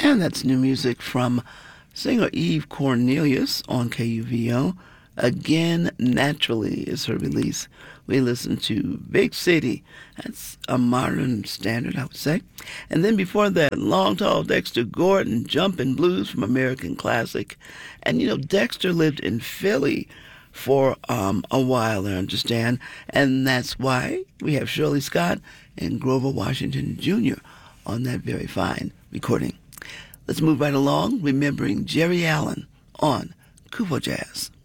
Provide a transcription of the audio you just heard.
And that's new music from singer Eve Cornelius on KUVO. Again, Naturally is her release. We listened to Big City. That's a modern standard, I would say. And then before that, Long Tall Dexter Gordon, Jumpin' Blues from American Classic. And, Dexter lived in Philly for a while, I understand. And that's why we have Shirley Scott and Grover Washington Jr. on that very fine recording. Let's move right along, remembering Jerry Allen on Kuvo Jazz.